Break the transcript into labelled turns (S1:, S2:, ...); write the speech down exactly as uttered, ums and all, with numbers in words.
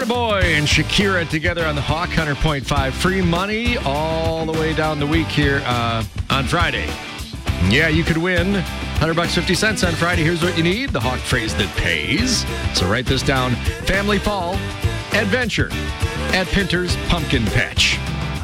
S1: Burna Boy and Shakira together on the Hawk, one hundred point five. Free money all the way down the week here uh, on Friday. Yeah, you could win one hundred bucks fifty cents on Friday. Here's what you need. The Hawk phrase that pays. So write this down. Family Fall Adventure at Pinter's Pumpkin Patch.